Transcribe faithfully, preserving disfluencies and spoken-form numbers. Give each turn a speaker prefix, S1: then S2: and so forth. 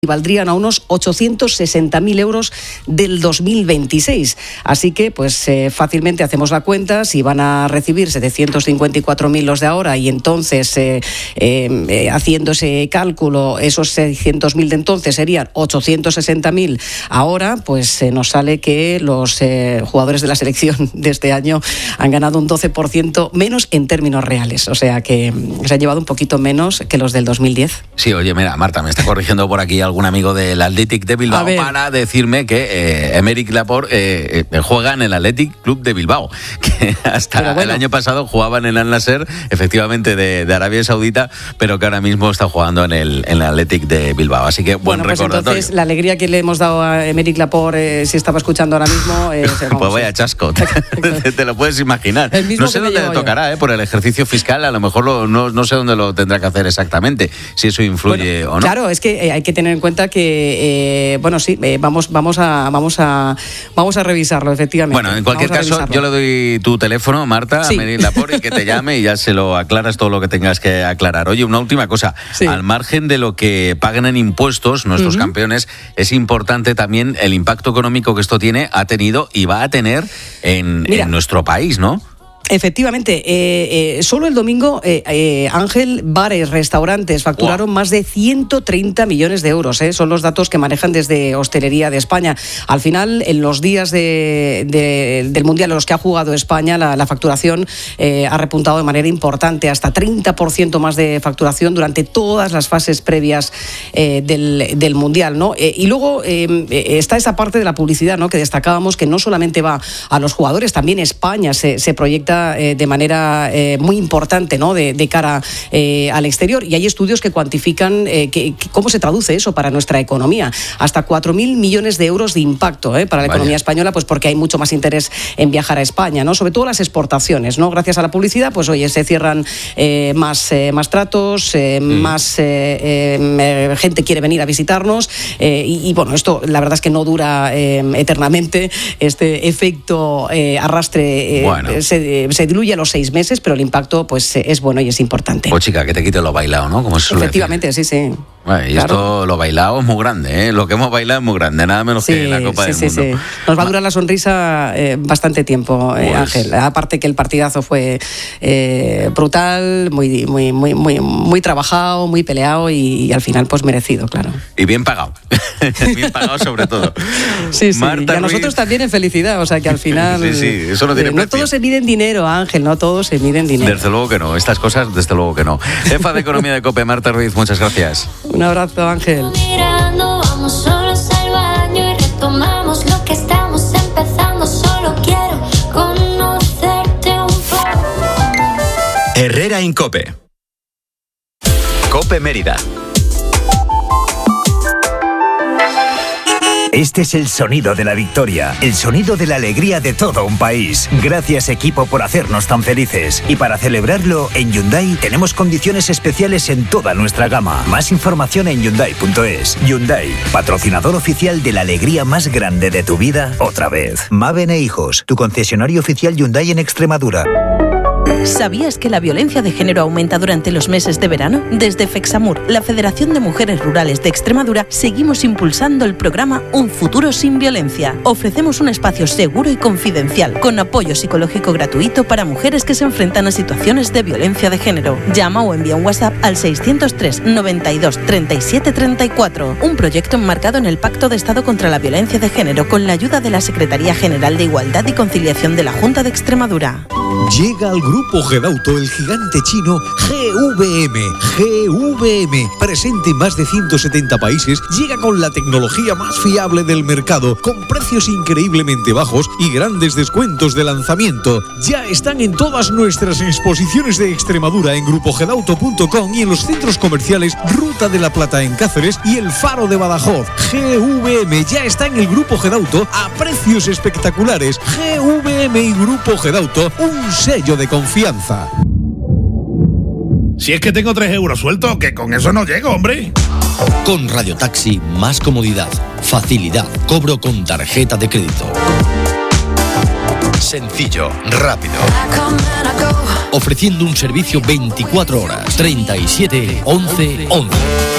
S1: valdrían a unos ochocientos sesenta mil euros del dos mil veintiséis. Así que, pues eh, fácilmente hacemos la cuenta. Si van a recibir setecientos cincuenta y cuatro mil los de ahora y entonces, eh, eh, eh, haciendo ese cálculo, esos seiscientos mil de entonces serían ochocientos sesenta mil ahora, pues eh, nos sale que los eh, jugadores de la selección de este año han ganado un doce por ciento menos en términos reales. O sea que se han llevado un poquito menos que los del dos mil diez.
S2: Sí, oye, mira, Marta, me está corrigiendo por aquí algún amigo del Athletic de Bilbao para decirme que eh, Aymeric Laporte eh, eh, juega en el Athletic Club de Bilbao, que hasta bueno. el año pasado jugaba en el Al-Nassr, efectivamente de, de Arabia Saudita, pero que ahora mismo está jugando en el, en el Athletic de Bilbao. Así que buen
S1: bueno, pues
S2: recordatorio.
S1: Entonces, la alegría que le hemos dado a Aymeric Laporte, eh, si estaba escuchando ahora mismo... Eh,
S2: vamos, pues vaya chasco, te, te, te lo puedes imaginar. No sé dónde le tocará, eh, por el ejercicio fiscal, a lo mejor lo, no, no sé dónde lo tendrá que hacer exactamente, si eso influye
S1: bueno,
S2: o no.
S1: Claro, es que eh, hay que tener en cuenta que, eh, bueno, sí, eh, vamos, vamos, a, vamos, a, vamos a revisarlo, efectivamente.
S2: Bueno, en cualquier caso, yo le doy tu teléfono, Marta, sí. a Aymeric Laporte, y que te llame y ya se lo aclaras todo lo que tengas que aclarar. Oye, una última cosa, sí. al margen de lo que pagan en impuestos nuestros uh-huh. campeones, es importante también el impacto económico que esto tiene, ha tenido y va a tener en, en nuestro país, ¿no?
S1: Efectivamente, eh, eh, solo el domingo, eh, eh, Ángel, bares, restaurantes facturaron wow. más de ciento treinta millones de euros. Eh, son los datos que manejan desde Hostelería de España. Al final, en los días de, de, del Mundial en los que ha jugado España, la, la facturación eh, ha repuntado de manera importante, hasta treinta por ciento más de facturación durante todas las fases previas eh, del, del Mundial, ¿no? Eh, y luego eh, está esa parte de la publicidad, ¿no?, que destacábamos, que no solamente va a los jugadores, también España se, se proyecta de manera eh, muy importante, ¿no?, de, de cara eh, al exterior, y hay estudios que cuantifican eh, que, que cómo se traduce eso para nuestra economía. Hasta cuatro mil millones de euros de impacto eh, para la Vaya. economía española, pues porque hay mucho más interés en viajar a España, ¿no? Sobre todo las exportaciones, ¿no? Gracias a la publicidad, pues oye, se cierran eh, más, eh, más tratos, eh, mm. más eh, eh, gente quiere venir a visitarnos eh, y, y bueno, esto la verdad es que no dura eh, eternamente, este efecto eh, arrastre eh, bueno. se se diluye a los seis meses, pero el impacto pues es bueno y es importante.
S2: Pues chica, que te quite lo bailado, ¿no? Como se suele
S1: Efectivamente,
S2: decir.
S1: sí, sí.
S2: Bueno, y claro. esto, lo bailado es muy grande, ¿eh? Lo que hemos bailado es muy grande, nada menos sí, que la Copa
S1: sí,
S2: del
S1: sí,
S2: Mundo.
S1: Sí. Nos va a durar la sonrisa eh, bastante tiempo, eh, pues... Ángel. Aparte que el partidazo fue eh, brutal, muy, muy, muy, muy, muy trabajado, muy peleado y, y al final pues merecido, claro.
S2: Y bien pagado. Bien pagado sobre todo.
S1: Sí, sí.
S2: Marta
S1: y a nosotros
S2: Ruiz...
S1: también en felicidad, o sea que al final...
S2: Sí, sí, eso no tiene
S1: eh,
S2: precio.
S1: No todo se mide en dinero, Ángel, no todo se mide en dinero.
S2: Desde luego que no, estas cosas desde luego que no. Jefa de Economía de COPE, Marta Ruiz, muchas gracias.
S1: Un abrazo, Ángel.
S3: Mirando, vamos solos al baño y retomamos lo que estamos empezando. Solo quiero conocerte un poco.
S4: Herrera en COPE. COPE Mérida. Este es el sonido de la victoria, el sonido de la alegría de todo un país. Gracias, equipo, por hacernos tan felices. Y para celebrarlo, en Hyundai tenemos condiciones especiales en toda nuestra gama. Más información en Hyundai punto es. Hyundai, patrocinador oficial de la alegría más grande de tu vida, otra vez. Maven e Hijos, tu concesionario oficial Hyundai en Extremadura.
S5: ¿Sabías que la violencia de género aumenta durante los meses de verano? Desde FEXAMUR, la Federación de Mujeres Rurales de Extremadura, seguimos impulsando el programa Un Futuro Sin Violencia. Ofrecemos un espacio seguro y confidencial, con apoyo psicológico gratuito para mujeres que se enfrentan a situaciones de violencia de género. Llama o envía un WhatsApp al seiscientos tres, noventa y dos, treinta y siete, treinta y cuatro. Un proyecto enmarcado en el Pacto de Estado contra la Violencia de Género, con la ayuda de la Secretaría General de Igualdad y Conciliación de la Junta de Extremadura.
S6: Llega al Grupo Gedauto el gigante chino G V M. G V M, presente en más de ciento setenta países, llega con la tecnología más fiable del mercado, con precios increíblemente bajos y grandes descuentos de lanzamiento. Ya están en todas nuestras exposiciones de Extremadura en grupo gedauto punto com y en los centros comerciales Ruta de la Plata en Cáceres y El Faro de Badajoz. G V M ya está en el Grupo Gedauto a precios espectaculares. G V M y Grupo Gedauto, un sello de confianza.
S7: Si es que tengo tres euros sueltos, que con eso no llego, hombre.
S8: Con Radio Taxi, más comodidad, facilidad, cobro con tarjeta de crédito. Sencillo, rápido. Ofreciendo un servicio veinticuatro horas, treinta y siete, once, once.